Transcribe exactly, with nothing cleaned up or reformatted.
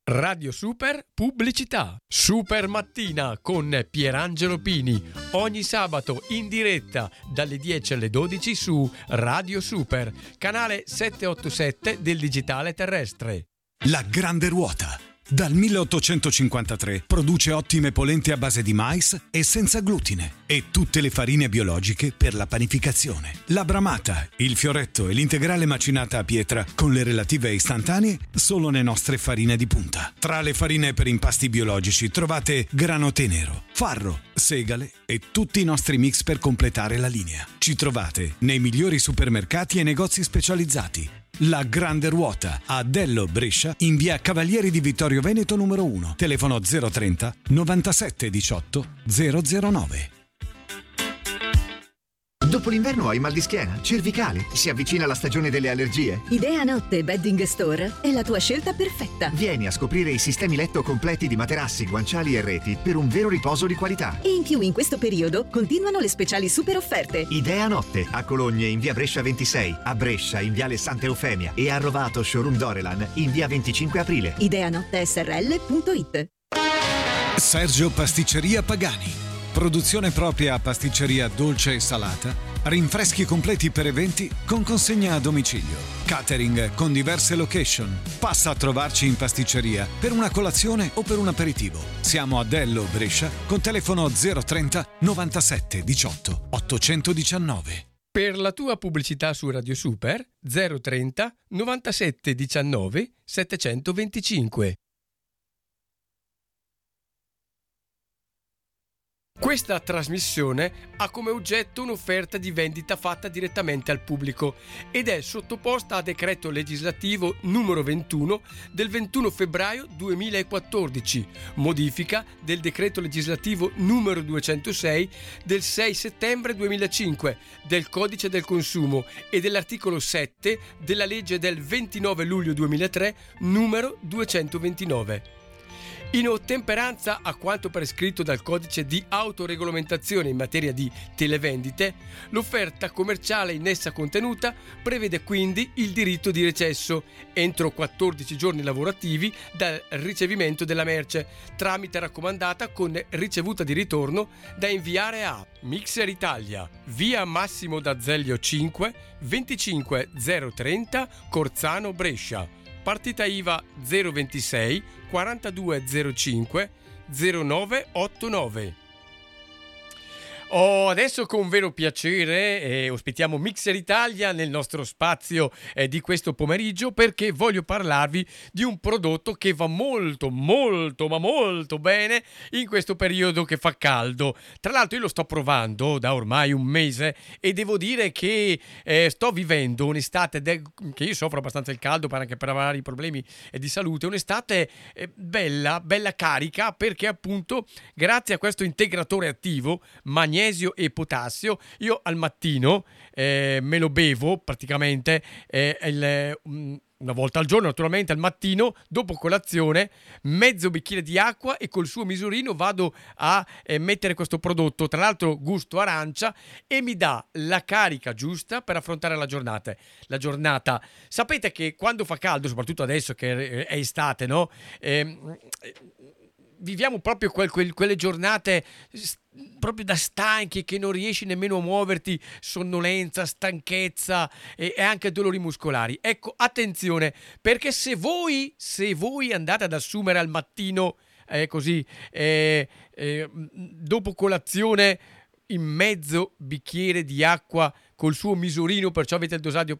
Radio Super Pubblicità. Super Mattina con Pierangelo Pini. Ogni sabato in diretta dalle dieci alle dodici su Radio Super, canale settecentottantasette del digitale terrestre. La Grande Ruota. Dal milleottocentocinquantatré produce ottime polente a base di mais e senza glutine e tutte le farine biologiche per la panificazione. La Bramata, il Fioretto e l'integrale macinata a pietra con le relative istantanee solo le nostre farine di punta. Tra le farine per impasti biologici trovate grano tenero, farro, segale e tutti i nostri mix per completare la linea. Ci trovate nei migliori supermercati e negozi specializzati. La Grande Ruota a Dello Brescia in via Cavalieri di Vittorio Veneto numero uno, telefono zero trenta novantasette diciotto zero zero nove. Dopo l'inverno hai mal di schiena, cervicale, si avvicina la stagione delle allergie? Idea Notte Bedding Store è la tua scelta perfetta. Vieni a scoprire i sistemi letto completi di materassi, guanciali e reti per un vero riposo di qualità. E in più in questo periodo continuano le speciali super offerte. Idea Notte a Cologne in via Brescia ventisei, a Brescia in viale Santa Eufemia e a Rovato Showroom Dorelan in via venticinque aprile. Ideanotte S R L punto it. Sergio Pasticceria Pagani. Produzione propria a pasticceria dolce e salata, rinfreschi completi per eventi con consegna a domicilio, catering con diverse location. Passa a trovarci in pasticceria per una colazione o per un aperitivo. Siamo a Dello Brescia con telefono zero trenta novantasette diciotto ottocentodiciannove. Per la tua pubblicità su Radio Super zero trenta novantasette diciannove settecentoventicinque. Questa trasmissione ha come oggetto un'offerta di vendita fatta direttamente al pubblico ed è sottoposta a decreto legislativo numero ventuno del ventuno febbraio duemilaquattordici, modifica del decreto legislativo numero duecentosei del sei settembre duemilacinque del Codice del Consumo e dell'articolo sette della legge del ventinove luglio duemilatré numero duecentoventinove. In ottemperanza a quanto prescritto dal codice di autoregolamentazione in materia di televendite, l'offerta commerciale in essa contenuta prevede quindi il diritto di recesso entro quattordici giorni lavorativi dal ricevimento della merce tramite raccomandata con ricevuta di ritorno da inviare a Mixer Italia, via Massimo d'Azeglio cinque, venticinque zero trenta Corzano Brescia. Partita I V A zero ventisei quarantadue zero cinque zero nove ottantanove. Oh, adesso con vero piacere eh, ospitiamo Mixer Italia nel nostro spazio eh, di questo pomeriggio, perché voglio parlarvi di un prodotto che va molto molto ma molto bene in questo periodo che fa caldo. Tra l'altro io lo sto provando da ormai un mese e devo dire che eh, sto vivendo un'estate de- che io soffro abbastanza il caldo per anche per vari problemi eh, di salute, un'estate eh, bella, bella carica, perché appunto grazie a questo integratore attivo magnesio e potassio io al mattino eh, me lo bevo praticamente eh, il, um, una volta al giorno, naturalmente al mattino dopo colazione, mezzo bicchiere di acqua e col suo misurino vado a eh, mettere questo prodotto, tra l'altro gusto arancia, e mi dà la carica giusta per affrontare la giornata. La giornata. Sapete che quando fa caldo, soprattutto adesso che è estate, no? Eh, viviamo proprio quel, quel, quelle giornate proprio da stanchi, che non riesci nemmeno a muoverti, sonnolenza, stanchezza e, e anche dolori muscolari. Ecco, attenzione, perché se voi se voi andate ad assumere al mattino eh, così eh, eh, dopo colazione in mezzo bicchiere di acqua col suo misurino, perciò avete il dosaggio